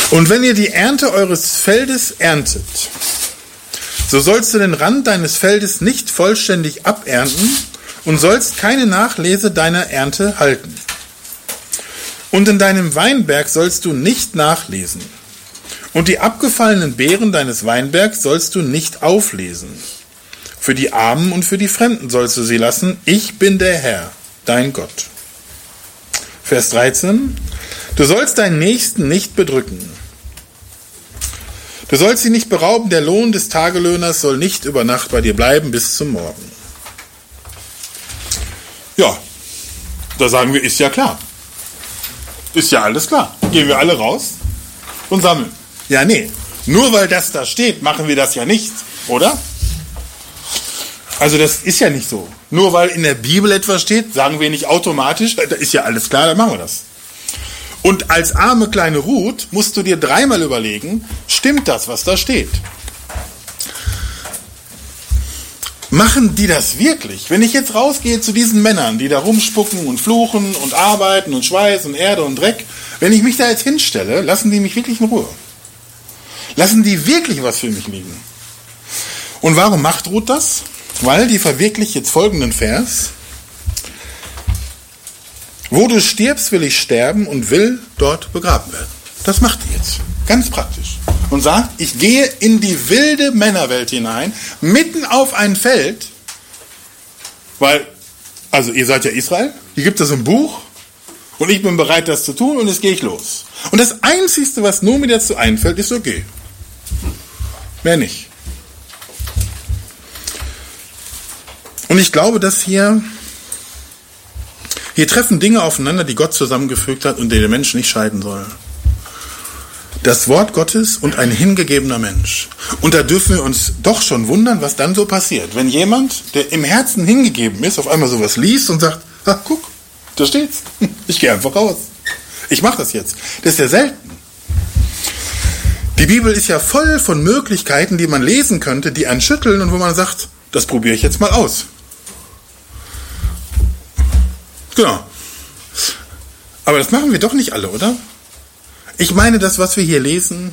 Und wenn ihr die Ernte eures Feldes erntet, so sollst du den Rand deines Feldes nicht vollständig abernten und sollst keine Nachlese deiner Ernte halten. Und in deinem Weinberg sollst du nicht nachlesen. Und die abgefallenen Beeren deines Weinbergs sollst du nicht auflesen. Für die Armen und für die Fremden sollst du sie lassen. Ich bin der Herr, dein Gott. Vers 13. Du sollst deinen Nächsten nicht bedrücken. Du sollst ihn nicht berauben. Der Lohn des Tagelöhners soll nicht über Nacht bei dir bleiben bis zum Morgen. Ja, da sagen wir, ist ja klar. Ist ja alles klar. Gehen wir alle raus und sammeln. Ja, nee. Nur weil das da steht, machen wir das ja nicht, oder? Also das ist ja nicht so. Nur weil in der Bibel etwas steht, sagen wir nicht automatisch, da ist ja alles klar, dann machen wir das. Und als arme kleine Ruth musst du dir dreimal überlegen, stimmt das, was da steht? Machen die das wirklich? Wenn ich jetzt rausgehe zu diesen Männern, die da rumspucken und fluchen und arbeiten und Schweiß und Erde und Dreck, wenn ich mich da jetzt hinstelle, lassen die mich wirklich in Ruhe? Lassen die wirklich was für mich liegen? Und warum macht Ruth das? Weil die verwirklicht jetzt folgenden Vers. Wo du stirbst, will ich sterben und will dort begraben werden. Das macht die jetzt. Ganz praktisch. Und sagt, ich gehe in die wilde Männerwelt hinein, mitten auf ein Feld, weil, also ihr seid ja Israel, hier gibt es ein Buch und ich bin bereit, das zu tun und jetzt gehe ich los. Und das Einzige, was nur mir dazu einfällt, ist okay. Mehr nicht. Und ich glaube, dass hier treffen Dinge aufeinander, die Gott zusammengefügt hat und die der Mensch nicht scheiden soll. Das Wort Gottes und ein hingegebener Mensch. Und da dürfen wir uns doch schon wundern, was dann so passiert. Wenn jemand, der im Herzen hingegeben ist, auf einmal sowas liest und sagt, ach, guck, da steht's. Ich gehe einfach raus. Ich mache das jetzt. Das ist ja selten. Die Bibel ist ja voll von Möglichkeiten, die man lesen könnte, die einen schütteln und wo man sagt, das probiere ich jetzt mal aus. Genau. Aber das machen wir doch nicht alle, oder? Ich meine, das, was wir hier lesen,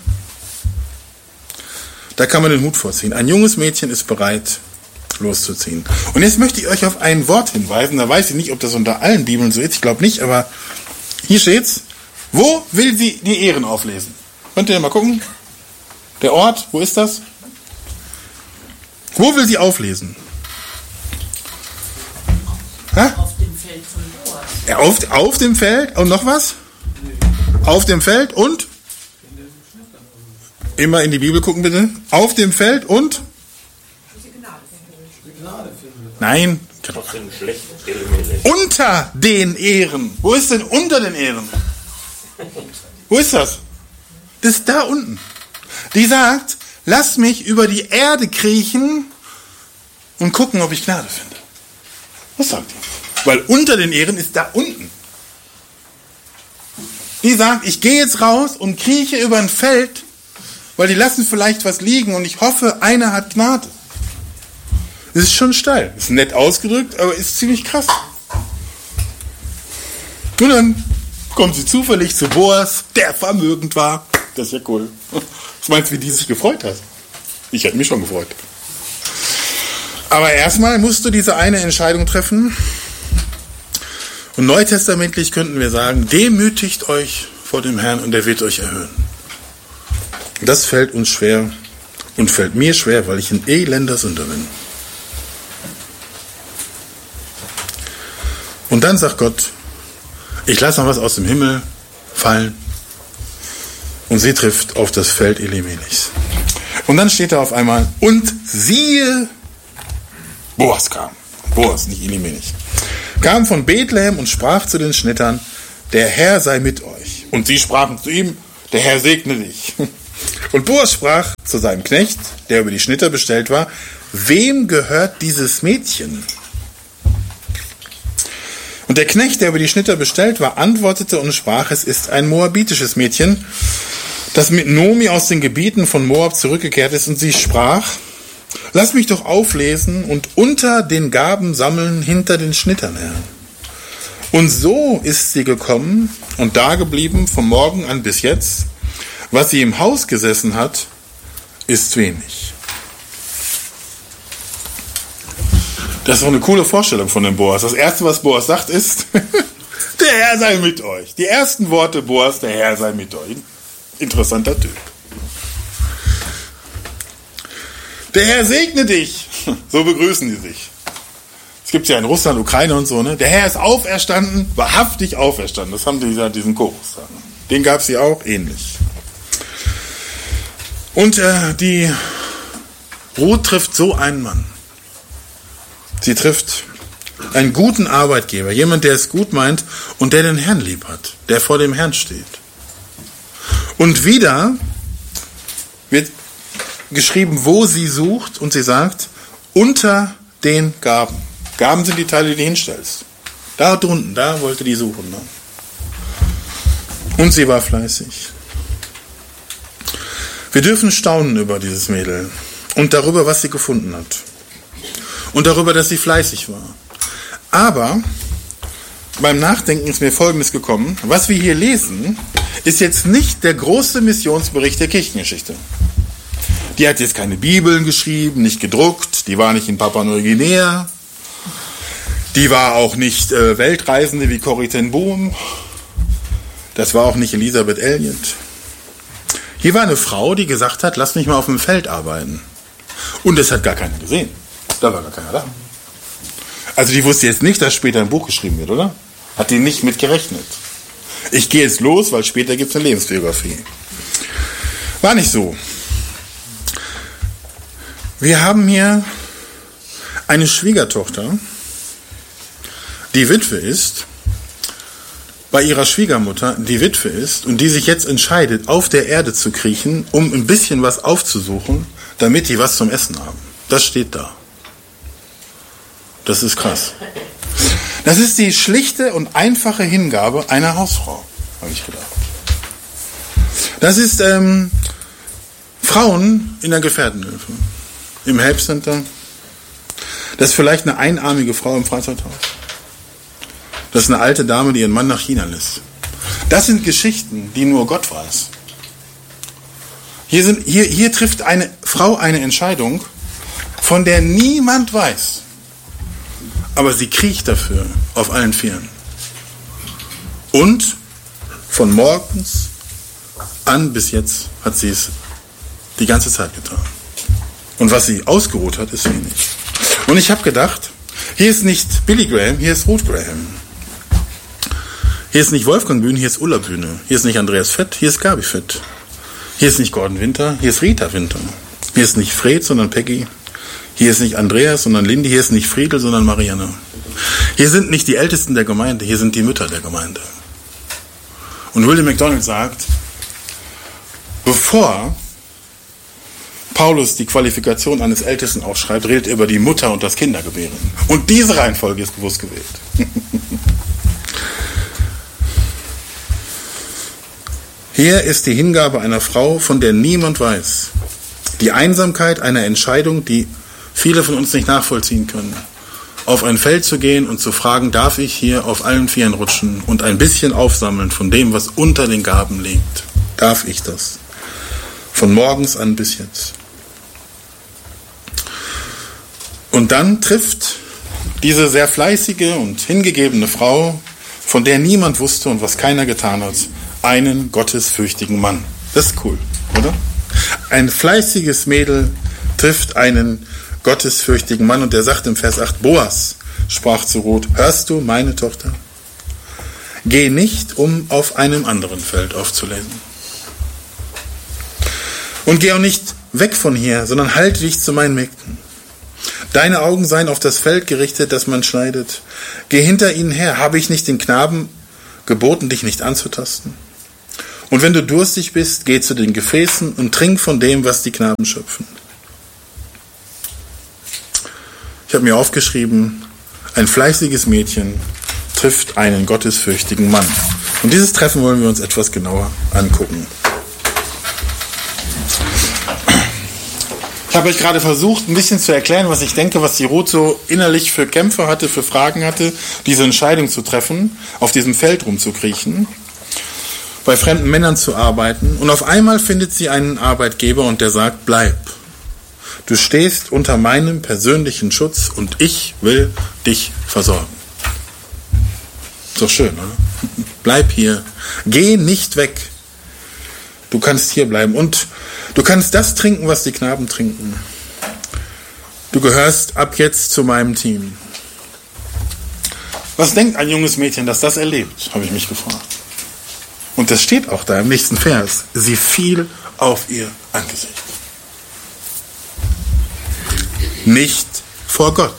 da kann man den Hut vorziehen. Ein junges Mädchen ist bereit, loszuziehen. Und jetzt möchte ich euch auf ein Wort hinweisen. Da weiß ich nicht, ob das unter allen Bibeln so ist. Ich glaube nicht, aber hier steht's. Wo will sie die Ehren auflesen? Könnt ihr mal gucken? Der Ort, wo ist das? Wo will sie auflesen? Ha? Auf dem Feld von Boas. Ja, auf dem Feld und noch was? Auf dem Feld und? Immer in die Bibel gucken bitte. Auf dem Feld und? Nein. Unter den Ehren. Wo ist denn unter den Ehren? Wo ist das? Das ist da unten. Die sagt, lass mich über die Erde kriechen und gucken, ob ich Gnade finde. Was sagt die? Weil unter den Ehren ist da unten. Die sagt, ich gehe jetzt raus und krieche über ein Feld, weil die lassen vielleicht was liegen und ich hoffe, einer hat Gnade. Das ist schon steil. Ist nett ausgedrückt, aber ist ziemlich krass. Und dann kommt sie zufällig zu Boas, der vermögend war. Das ist ja cool. Was meinst du, wie die sich gefreut hat? Ich hätte mich schon gefreut. Aber erstmal musst du diese eine Entscheidung treffen. Und neutestamentlich könnten wir sagen, demütigt euch vor dem Herrn und er wird euch erhöhen. Das fällt uns schwer und fällt mir schwer, weil ich ein elender Sünder bin. Und dann sagt Gott, ich lasse noch was aus dem Himmel fallen. Und sie trifft auf das Feld Elimelechs. Und dann steht da auf einmal, und siehe, Boas kam. Boas, nicht Elimelech. Kam von Bethlehem und sprach zu den Schnittern, der Herr sei mit euch. Und sie sprachen zu ihm, der Herr segne dich. Und Boas sprach zu seinem Knecht, der über die Schnitter bestellt war, wem gehört dieses Mädchen? Und der Knecht, der über die Schnitter bestellt war, antwortete und sprach, es ist ein moabitisches Mädchen, das mit Nomi aus den Gebieten von Moab zurückgekehrt ist. Und sie sprach, lass mich doch auflesen und unter den Gaben sammeln hinter den Schnittern her. Und so ist sie gekommen und dageblieben vom Morgen an bis jetzt, Was sie im Haus gesessen hat, ist wenig. Das ist doch eine coole Vorstellung von dem Boas. Das Erste, was Boas sagt, ist, der Herr sei mit euch. Die ersten Worte Boas, der Herr sei mit euch. Interessanter Typ. Der Herr segne dich. So begrüßen die sich. Es gibt ja in Russland, Ukraine und so, ne? Der Herr ist auferstanden, wahrhaftig auferstanden. Das haben die ja diesen Chorus. Den gab es hier auch ähnlich. Und die Ruth trifft so einen Mann. Sie trifft einen guten Arbeitgeber, jemand, der es gut meint und der den Herrn lieb hat, der vor dem Herrn steht. Und wieder wird geschrieben, wo sie sucht, und sie sagt, unter den Gaben. Gaben sind die Teile, die du hinstellst. Da drunten, da wollte die suchen. Ne? Und sie war fleißig. Wir dürfen staunen über dieses Mädel und darüber, was sie gefunden hat. Und darüber, dass sie fleißig war. Aber beim Nachdenken ist mir Folgendes gekommen. Was wir hier lesen, ist jetzt nicht der große Missionsbericht der Kirchengeschichte. Die hat jetzt keine Bibeln geschrieben, nicht gedruckt, die war nicht in Papua-Neuguinea, die war auch nicht Weltreisende wie Corrie ten Boom, das war auch nicht Elisabeth Elliot. Hier war eine Frau, die gesagt hat, lass mich mal auf dem Feld arbeiten. Und das hat gar keiner gesehen. Da war gar keiner da. Also die wusste jetzt nicht, dass später ein Buch geschrieben wird, oder? Hat die nicht mit gerechnet. Ich gehe jetzt los, weil später gibt es eine Lebensbiografie. War nicht so. Wir haben hier eine Schwiegertochter, die Witwe ist, bei ihrer Schwiegermutter, die Witwe ist und die sich jetzt entscheidet, auf der Erde zu kriechen, um ein bisschen was aufzusuchen, damit die was zum Essen haben. Das steht da. Das ist krass. Das ist die schlichte und einfache Hingabe einer Hausfrau, habe ich gedacht. Das ist Frauen in der Gefährdenhilfe, im Help Center. Das ist vielleicht eine einarmige Frau im Freizeithaus. Das ist eine alte Dame, die ihren Mann nach China lässt. Das sind Geschichten, die nur Gott weiß. Hier trifft eine Frau eine Entscheidung, von der niemand weiß. Aber sie kriecht dafür auf allen Vieren. Und von morgens an bis jetzt hat sie es die ganze Zeit getan. Und was sie ausgeruht hat, ist wenig. Und ich habe gedacht, hier ist nicht Billy Graham, hier ist Ruth Graham. Hier ist nicht Wolfgang Bühne, hier ist Ulla Bühne. Hier ist nicht Andreas Fett, hier ist Gabi Fett. Hier ist nicht Gordon Winter, hier ist Rita Winter. Hier ist nicht Fred, sondern Peggy. Hier ist nicht Andreas, sondern Lindy. Hier ist nicht Friedel, sondern Marianne. Hier sind nicht die Ältesten der Gemeinde, hier sind die Mütter der Gemeinde. Und William MacDonald sagt, bevor Paulus die Qualifikation eines Ältesten aufschreibt, redet er über die Mutter und das Kindergebären. Und diese Reihenfolge ist bewusst gewählt. Hier ist die Hingabe einer Frau, von der niemand weiß. Die Einsamkeit einer Entscheidung, die viele von uns nicht nachvollziehen können. Auf ein Feld zu gehen und zu fragen, darf ich hier auf allen Vieren rutschen und ein bisschen aufsammeln von dem, was unter den Gaben liegt. Darf ich das? Von morgens an bis jetzt. Und dann trifft diese sehr fleißige und hingegebene Frau, von der niemand wusste und was keiner getan hat, einen gottesfürchtigen Mann. Das ist cool, oder? Ein fleißiges Mädel trifft einen gottesfürchtigen Mann und der sagt im Vers 8, Boas sprach zu Ruth, hörst du, meine Tochter? Geh nicht, um auf einem anderen Feld aufzulesen. Und geh auch nicht weg von hier, sondern halte dich zu meinen Mägden. Deine Augen seien auf das Feld gerichtet, das man schneidet. Geh hinter ihnen her. Habe ich nicht den Knaben geboten, dich nicht anzutasten? Und wenn du durstig bist, geh zu den Gefäßen und trink von dem, was die Knaben schöpfen. Ich habe mir aufgeschrieben, ein fleißiges Mädchen trifft einen gottesfürchtigen Mann. Und dieses Treffen wollen wir uns etwas genauer angucken. Ich habe euch gerade versucht, ein bisschen zu erklären, was ich denke, was die Ruth so innerlich für Kämpfe hatte, für Fragen hatte, diese Entscheidung zu treffen, auf diesem Feld rumzukriechen. bei fremden Männern zu arbeiten und auf einmal findet sie einen Arbeitgeber und der sagt, bleib. Du stehst unter meinem persönlichen Schutz und ich will dich versorgen. Ist doch schön, oder? Bleib hier. Geh nicht weg. Du kannst hier bleiben und du kannst das trinken, was die Knaben trinken. Du gehörst ab jetzt zu meinem Team. Was denkt ein junges Mädchen, das das erlebt, habe ich mich gefragt. Und das steht auch da im nächsten Vers. Sie fiel auf ihr Angesicht. Nicht vor Gott.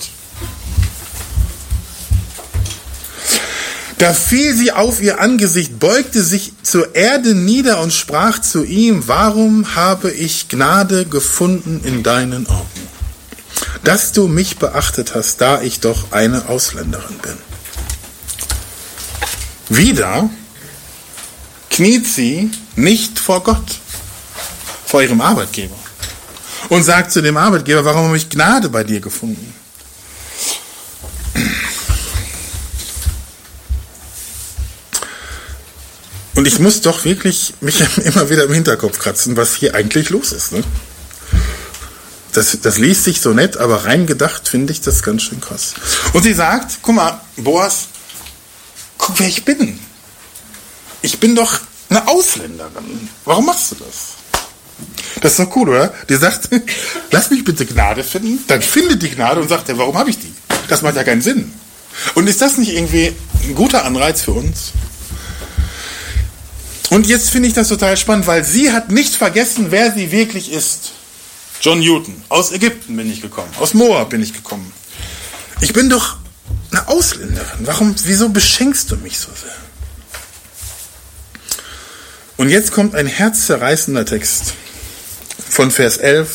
Da fiel sie auf ihr Angesicht, beugte sich zur Erde nieder und sprach zu ihm, warum habe ich Gnade gefunden in deinen Augen, dass du mich beachtet hast, da ich doch eine Ausländerin bin. Wieder kniet sie nicht vor Gott, vor ihrem Arbeitgeber und sagt zu dem Arbeitgeber, warum habe ich Gnade bei dir gefunden? Und ich muss doch wirklich mich immer wieder im Hinterkopf kratzen, was hier eigentlich los ist. Ne? Das liest sich so nett, aber rein gedacht finde ich das ganz schön krass. Und sie sagt, guck mal, Boas, guck, wer ich bin. Ich bin doch eine Ausländerin. Warum machst du das? Das ist doch cool, oder? Die sagt, lass mich bitte Gnade finden. Dann findet die Gnade und sagt, warum habe ich die? Das macht ja keinen Sinn. Und ist das nicht irgendwie ein guter Anreiz für uns? Und jetzt finde ich das total spannend, weil sie hat nicht vergessen, wer sie wirklich ist. John Newton. Aus Ägypten bin ich gekommen. Aus Moab bin ich gekommen. Ich bin doch eine Ausländerin. Wieso beschenkst du mich so sehr? Und jetzt kommt ein herzzerreißender Text von Vers 11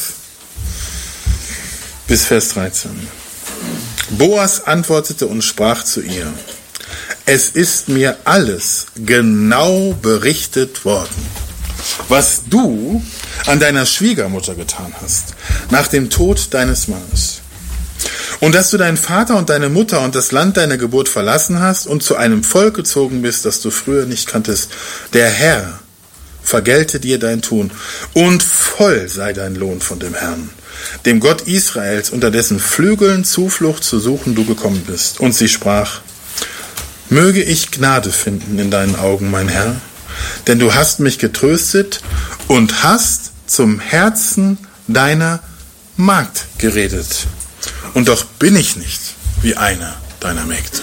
bis Vers 13. Boas antwortete und sprach zu ihr, es ist mir alles genau berichtet worden, was du an deiner Schwiegermutter getan hast, nach dem Tod deines Mannes. Und dass du deinen Vater und deine Mutter und das Land deiner Geburt verlassen hast und zu einem Volk gezogen bist, das du früher nicht kanntest. Der Herr vergelte dir dein Tun und voll sei dein Lohn von dem Herrn, dem Gott Israels, unter dessen Flügeln Zuflucht zu suchen du gekommen bist. Und sie sprach, möge ich Gnade finden in deinen Augen, mein Herr, denn du hast mich getröstet und hast zum Herzen deiner Magd geredet. Und doch bin ich nicht wie einer deiner Mägde.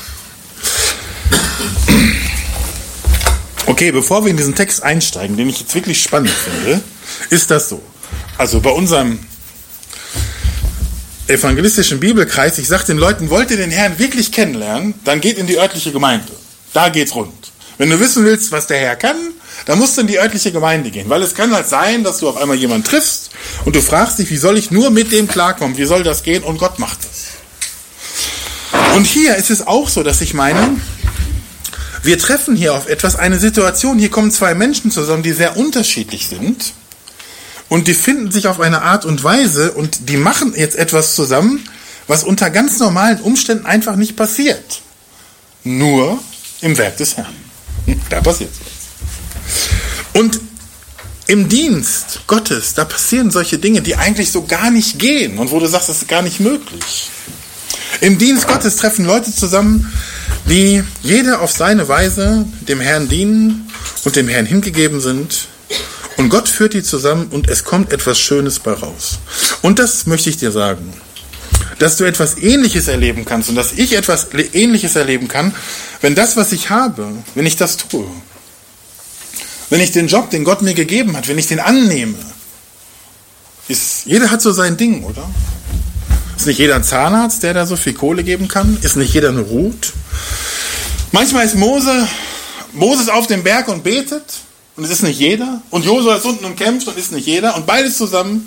Okay, bevor wir in diesen Text einsteigen, den ich jetzt wirklich spannend finde, ist das so. Also bei unserem evangelistischen Bibelkreis, ich sage den Leuten, wollt ihr den Herrn wirklich kennenlernen, dann geht in die örtliche Gemeinde. Da geht's rund. Wenn du wissen willst, was der Herr kann, dann musst du in die örtliche Gemeinde gehen. Weil es kann halt sein, dass du auf einmal jemanden triffst und du fragst dich, wie soll ich nur mit dem klarkommen? Wie soll das gehen? Und Gott macht es. Und hier ist es auch so, dass ich meine, wir treffen hier auf etwas, eine Situation, hier kommen zwei Menschen zusammen, die sehr unterschiedlich sind. Und die finden sich auf eine Art und Weise und die machen jetzt etwas zusammen, was unter ganz normalen Umständen einfach nicht passiert. Nur im Werk des Herrn. Da passiert was. Und im Dienst Gottes, da passieren solche Dinge, die eigentlich so gar nicht gehen und wo du sagst, das ist gar nicht möglich. Im Dienst Gottes treffen Leute zusammen, die jeder auf seine Weise dem Herrn dienen und dem Herrn hingegeben sind. Und Gott führt die zusammen und es kommt etwas Schönes bei raus. Und das möchte ich dir sagen, dass du etwas Ähnliches erleben kannst und dass ich etwas Ähnliches erleben kann, wenn das, was ich habe, wenn ich das tue. Wenn ich den Job, den Gott mir gegeben hat, wenn ich den annehme. Jeder hat so sein Ding, oder? Ist nicht jeder ein Zahnarzt, der da so viel Kohle geben kann? Ist nicht jeder eine Ruth? Manchmal ist Moses auf dem Berg und betet. Und es ist nicht jeder. Und Josua ist unten und kämpft und ist nicht jeder. Und beides zusammen